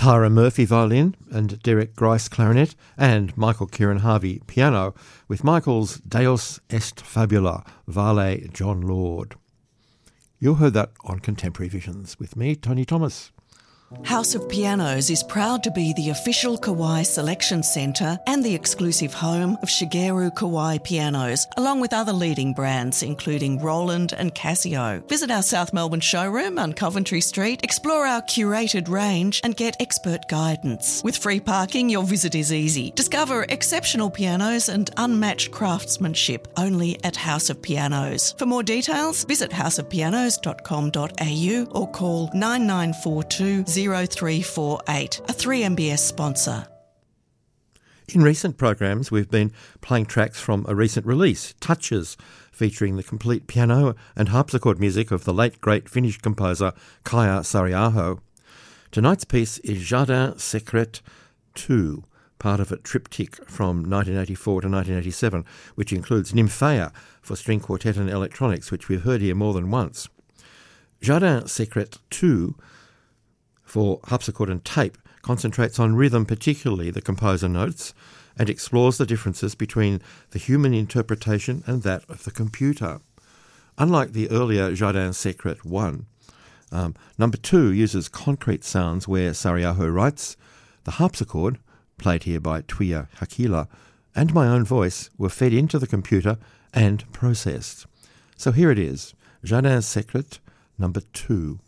Tara Murphy violin and Derek Grice clarinet, and Michael Kieran Harvey piano, with Michael's Deus Est Fabula, Vale John Lord. You heard that on Contemporary Visions with me, Tony Thomas. House of Pianos is proud to be the official Kawai selection centre and the exclusive home of Shigeru Kawai pianos, along with other leading brands including Roland and Casio. Visit our South Melbourne showroom on Coventry Street, explore our curated range and get expert guidance. With free parking, your visit is easy. Discover exceptional pianos and unmatched craftsmanship only at House of Pianos. For more details, visit houseofpianos.com.au or call 9942 0348, a 3MBS sponsor. In recent programs, we've been playing tracks from a recent release, Touches, featuring the complete piano and harpsichord music of the late great Finnish composer Kaija Saariaho. Tonight's piece is Jardin Secret 2, part of a triptych from 1984 to 1987, which includes Nymphaea for string quartet and electronics, which we've heard here more than once. Jardin Secret 2 for harpsichord and tape concentrates on rhythm, particularly the composer notes, and explores the differences between the human interpretation and that of the computer. Unlike the earlier Jardin Secret 1, number 2 uses concrete sounds where Saariaho writes, the harpsichord, played here by Tuija Hakila, and my own voice were fed into the computer and processed. So here it is, Jardin Secret number 2.